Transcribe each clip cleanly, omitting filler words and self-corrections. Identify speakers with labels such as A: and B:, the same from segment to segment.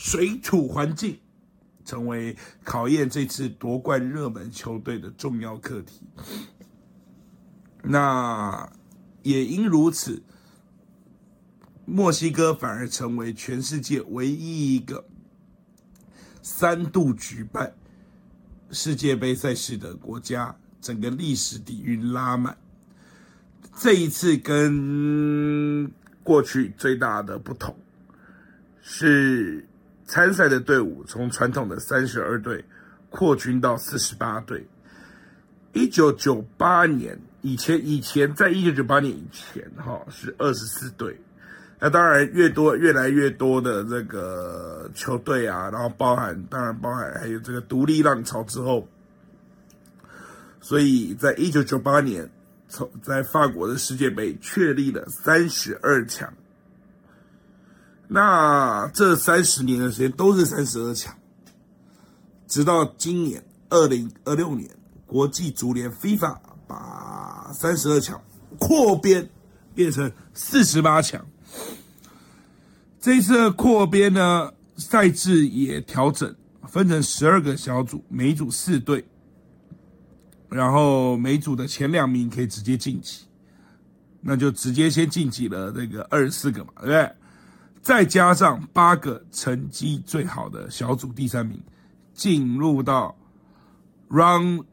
A: 水土环境成为考验这次夺冠热门球队的重要课题。那也因如此，墨西哥反而成为全世界唯一一个3度举办世界杯赛事的国家，整个历史底蕴拉满。这一次跟过去最大的不同是，参赛的队伍从传统的32队扩军到48队。1998年以前在1998年以前是24队。那当然越来越多的这个球队啊，然后包含还有这个独立浪潮之后，所以在1998年在法国的世界杯确立了32强。那这30年的时间都是32强，直到今年2026年，国际足联 FIFA 把32强扩编变成48强。这一次的扩编呢，赛制也调整，分成12个小组，每一组4队，然后每组的前2名可以直接晋级，那就直接先晋级了这个24个嘛，对不对？再加上8个成绩最好的小组第3名，进入到 Round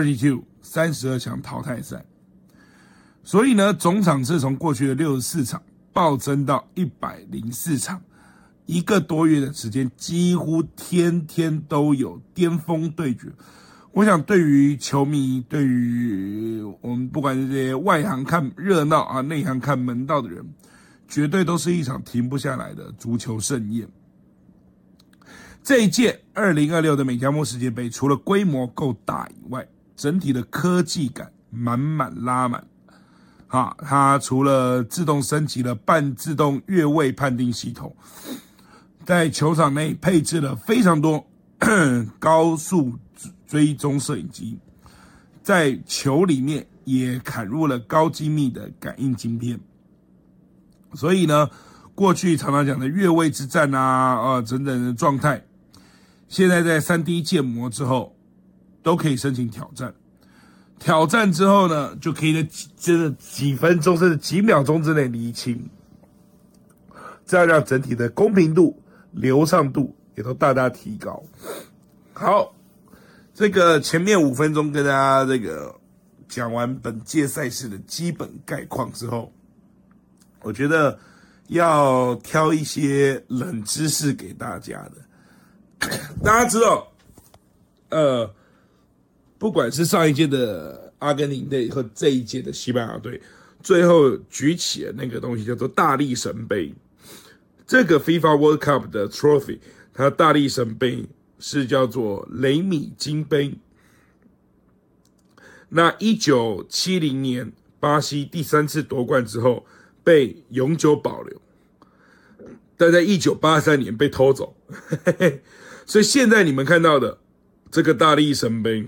A: 32强淘汰赛。所以呢，总场次从过去的64场暴增到104场，1个多月的时间，几乎天天都有巅峰对决。我想对于球迷，对于我们不管是这些外行看热闹啊，内行看门道的人，绝对都是一场停不下来的足球盛宴。这一届2026的美加墨世界杯，除了规模够大以外，整体的科技感满满拉满。它除了自动升级了半自动越位判定系统，在球场内配置了非常多高速追踪摄影机，在球里面也砍入了高精密的感应晶片。所以呢，过去常常讲的越位之战等等的状态，现在在 3D 建模之后都可以申请挑战。挑战之后呢，就可以在真的几分钟甚至几秒钟之内厘清，这样让整体的公平度、流畅度也都大大提高。好，这个前面5分钟跟大家这个讲完本届赛事的基本概况之后，我觉得要挑一些冷知识给大家的。大家知道，不管是上一届的阿根廷队和这一届的西班牙队，最后举起了那个东西叫做大力神杯。这个 FIFA World Cup 的 trophy， 它大力神杯是叫做雷米金杯。那1970年巴西第3次夺冠之后被永久保留，但在1983年被偷走。所以现在你们看到的这个大力神杯，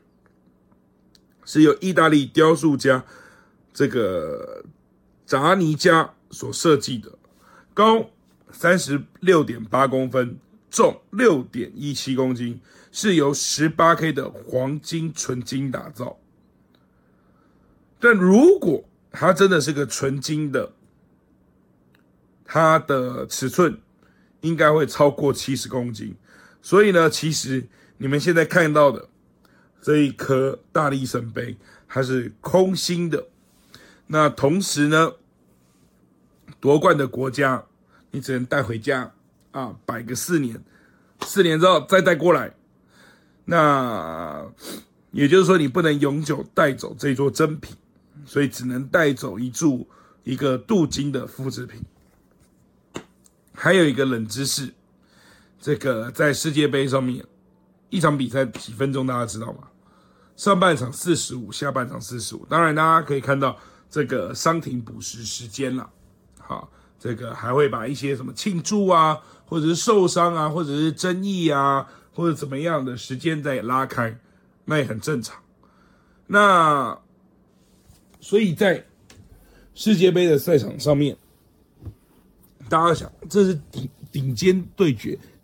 A: 是由意大利雕塑家这个扎尼加所设计的，高 36.8 公分，重 6.17 公斤，是由 18K 的黄金纯金打造。但如果它真的是个纯金的，它的尺寸应该会超过70公斤。所以呢，其实你们现在看到的这一颗大力神杯，它是空心的。那同时呢，夺冠的国家你只能带回家摆个4年，4年之后再带过来。那也就是说，你不能永久带走这座真品，所以只能带走一个镀金的复制品。还有一个冷知识，这个在世界杯上面，一场比赛几分钟大家知道吗？上半场45，下半场45。当然大家可以看到这个伤停补时时间啦。好，这个还会把一些什么庆祝啊，或者是受伤啊，或者是争议啊，或者怎么样的时间再拉开，那也很正常。那所以在世界杯的赛场上面，大家想，这是顶尖对决，